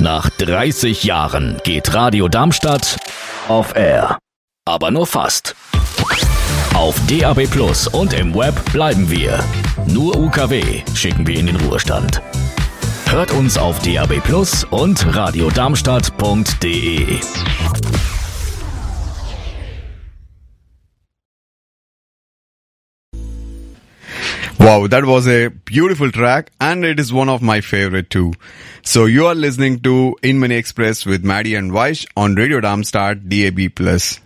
Nach 30 Jahren geht Radio Darmstadt auf Air. Aber nur fast. Auf DAB+ und im Web bleiben wir. Nur UKW schicken wir in den Ruhestand. Hört uns auf DAB+ und radiodarmstadt.de. Wow, that was a beautiful track and it is one of my favorite too. So you are listening to In Mini Express with Maddie and Vaish on Radio Darmstadt DAB+.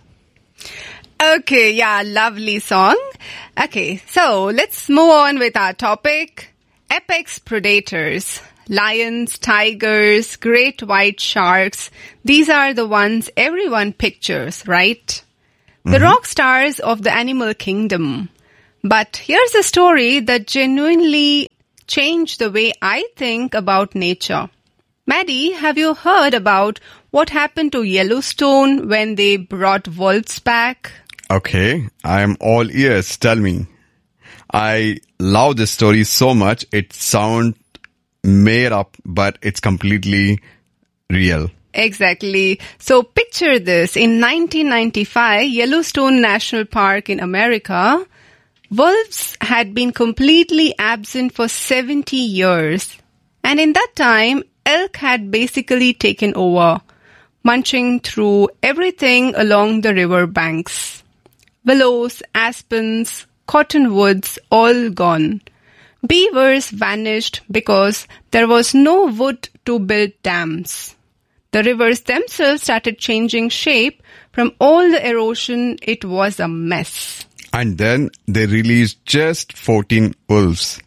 Okay, yeah, lovely song. Okay, so let's move on with our topic. Apex predators. Lions, tigers, great white sharks. These are the ones everyone pictures, right? The rock stars of the animal kingdom. But here's a story that genuinely changed the way I think about nature. Maddie, have you heard about what happened to Yellowstone when they brought wolves back? Okay, I am all ears. Tell me. I love this story so much. It sounds made up, but it's completely real. Exactly. So picture this. In 1995, Yellowstone National Park in America, wolves had been completely absent for 70 years. And in that time, elk had basically taken over, munching through everything along the river banks. Willows, aspens, cottonwoods, all gone. Beavers vanished because there was no wood to build dams. The rivers themselves started changing shape. From all the erosion, it was a mess. And then they released just 14 wolves.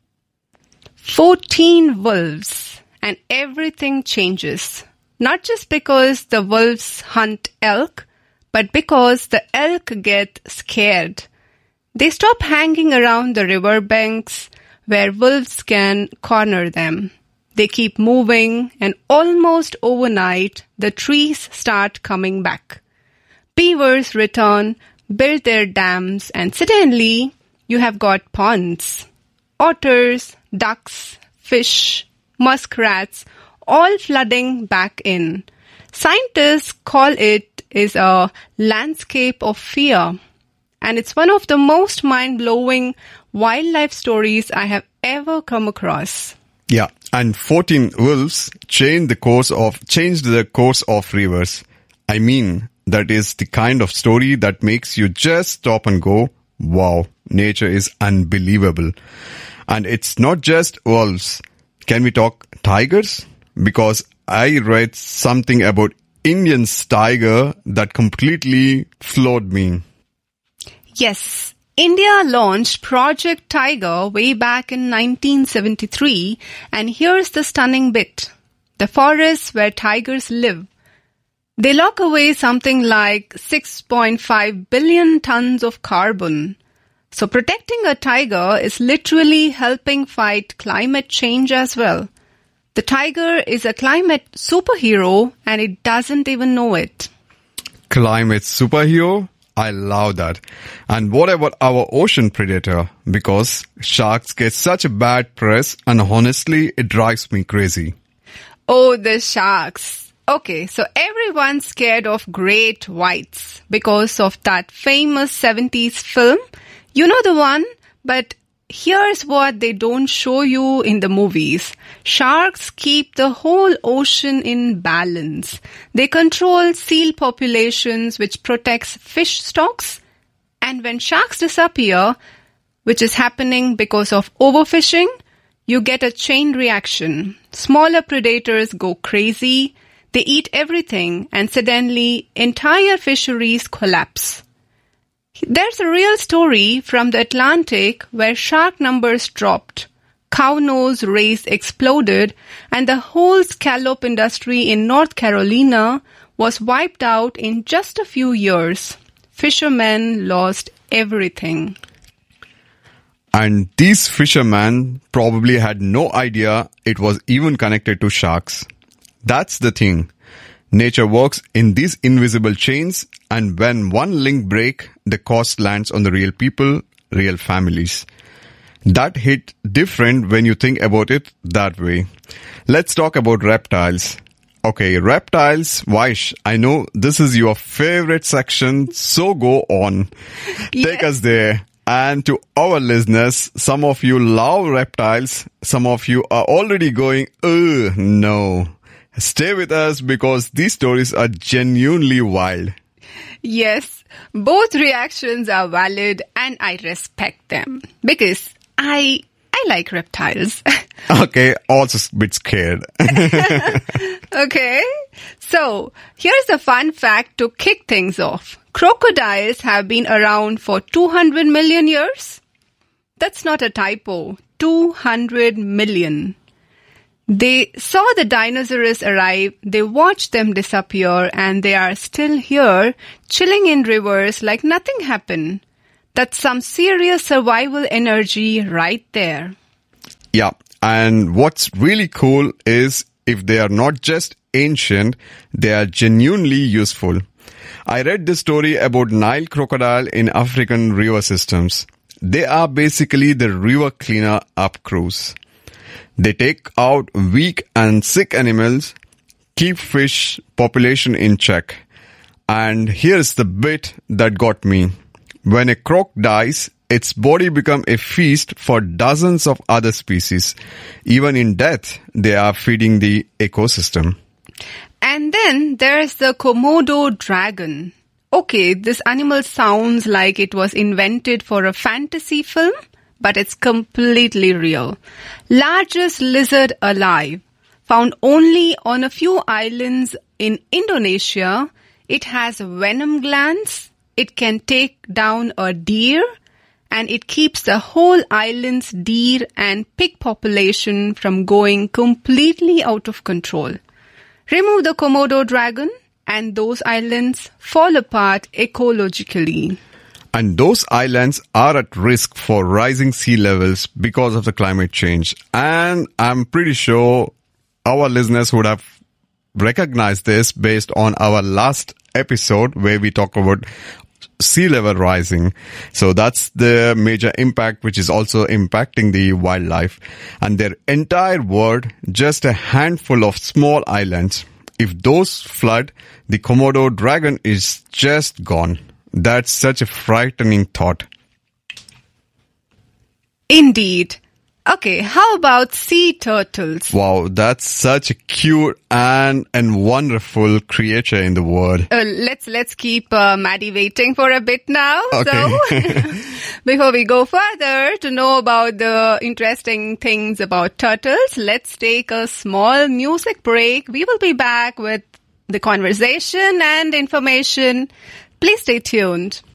14 wolves. And everything changes. Not just because the wolves hunt elk, but because the elk get scared. They stop hanging around the river banks where wolves can corner them. They keep moving, and almost overnight, the trees start coming back. Beavers return, build their dams, and suddenly you have got ponds. Otters, ducks, fish, muskrats, all flooding back in. Scientists call it is a landscape of fear. And it's one of the most mind-blowing wildlife stories I have ever come across. Yeah, and 14 wolves changed the course of rivers. I mean, that is the kind of story that makes you just stop and go, wow, nature is unbelievable. And it's not just wolves. Can we talk tigers? Because I read something about Indian's tiger that completely floored me. Yes, India launched Project Tiger way back in 1973, and here's the stunning bit. The forests where tigers live. They lock away something like 6.5 billion tons of carbon. So protecting a tiger is literally helping fight climate change as well. The tiger is a climate superhero and it doesn't even know it. Climate superhero? I love that. And what about our ocean predator? Because sharks get such a bad press and honestly, it drives me crazy. Oh, the sharks. Okay, so everyone's scared of great whites because of that famous 70s film. You know the one? But here's what they don't show you in the movies. Sharks keep the whole ocean in balance. They control seal populations, which protects fish stocks. And when sharks disappear, which is happening because of overfishing, you get a chain reaction. Smaller predators go crazy. They eat everything, and suddenly entire fisheries collapse. There's a real story from the Atlantic where shark numbers dropped. Cow nose rays exploded and the whole scallop industry in North Carolina was wiped out in just a few years. Fishermen lost everything. And these fishermen probably had no idea it was even connected to sharks. That's the thing. Nature works in these invisible chains, and when one link breaks, the cost lands on the real people, real families. That hit different when you think about it that way. Let's talk about reptiles. Okay, reptiles. Vaish, I know this is your favorite section, so go on. Take us there. And to our listeners, some of you love reptiles. Some of you are already going, ugh, no. Stay with us because these stories are genuinely wild. Yes, both reactions are valid and I respect them because I like reptiles. Okay, also a bit scared. Okay, so here's a fun fact to kick things off. Crocodiles have been around for 200 million years. That's not a typo. 200 million. They saw the dinosaurs arrive, they watched them disappear, and they are still here, chilling in rivers like nothing happened. That's some serious survival energy right there. Yeah, and what's really cool is if they are not just ancient, they are genuinely useful. I read this story about Nile crocodile in African river systems. They are basically the river cleaner up crews. They take out weak and sick animals, keep fish population in check. And here's the bit that got me. When a croc dies, its body becomes a feast for dozens of other species. Even in death, they are feeding the ecosystem. And then there's the Komodo dragon. Okay, this animal sounds like it was invented for a fantasy film, but it's completely real. Largest lizard alive. Found only on a few islands in Indonesia, it has venom glands. It can take down a deer, and it keeps the whole island's deer and pig population from going completely out of control. Remove the Komodo dragon, and those islands fall apart ecologically. And those islands are at risk for rising sea levels because of the climate change. And I'm pretty sure our listeners would have recognized this based on our last episode where we talk about sea level rising. So that's the major impact which is also impacting the wildlife. And their entire world, just a handful of small islands. If those flood, the Komodo dragon is just gone. That's such a frightening thought. Indeed. Okay, how about sea turtles? Wow, that's such a cute and wonderful creature in the world. Let's keep Maddie waiting for a bit now. Okay. So, before we go further to know about the interesting things about turtles, let's take a small music break. We will be back with the conversation and information. Please stay tuned.